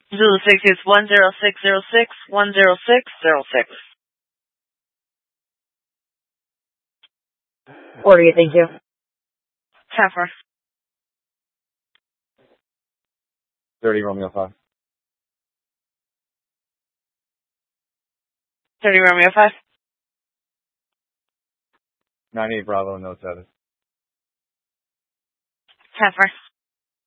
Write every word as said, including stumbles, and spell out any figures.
Zulu six is one zero six zero six one zero six zero six. Order you, thank you. ten four. thirty Romeo five. thirty Romeo five. ninety-eight Bravo, no seven. ten four.